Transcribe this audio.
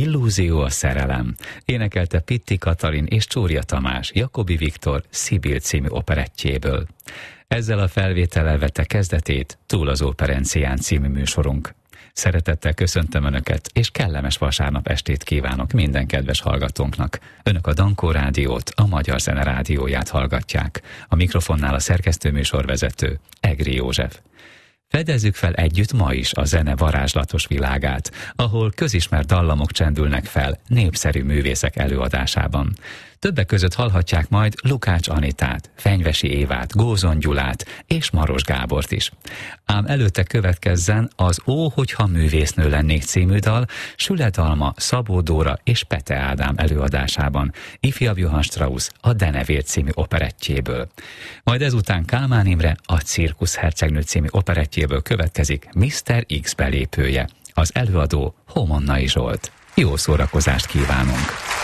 Illúzió a szerelem. Énekelte Pitti Katalin és Csúria Tamás Jakobi Viktor Szibil című operettjéből. Ezzel a felvétellel vette kezdetét Túl az Operencián című műsorunk. Szeretettel köszöntöm Önöket, és kellemes vasárnap estét kívánok minden kedves hallgatónknak. Önök a Dankó Rádiót, a Magyar Zene Rádióját hallgatják. A mikrofonnál a szerkesztőműsorvezető, Egri József. Fedezzük fel együtt ma is a zene varázslatos világát, ahol közismert dallamok csendülnek fel népszerű művészek előadásában. Többek között hallhatják majd Lukács Anitát, Fenyvesi Évát, Gózon Gyulát és Maros Gábort is. Ám előtte következzen az Ó, hogyha művésznő lennék című dal Süle Dalma, Szabó Dóra és Pete Ádám előadásában, ifjabb Johann Strauss a Denevér című operettjéből. Majd ezután Kálmán Imre a Cirkusz hercegnő című operettjéből következik Mr. X belépője, az előadó Homonnai Zsolt. Jó szórakozást kívánunk!